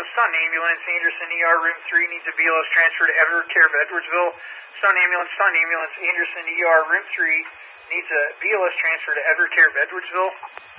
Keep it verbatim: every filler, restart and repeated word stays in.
ambulance, Sun ambulance, Anderson E R room three needs a B L S transfer to Edward Care of Edwardsville. Sun ambulance, Sun ambulance, Anderson E R room three needs a B L S transfer to Edward Care of Edwardsville.